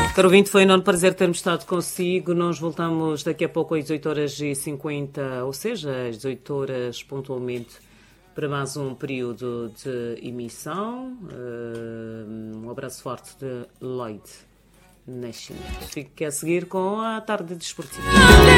Caro ouvinte, foi um enorme prazer termos estado consigo. Nós voltamos daqui a pouco às 18h50, ou seja, às 18 horas pontualmente, para mais um período de emissão. Um abraço forte de Lloyd Nascimento. Fique a seguir com a tarde desportiva.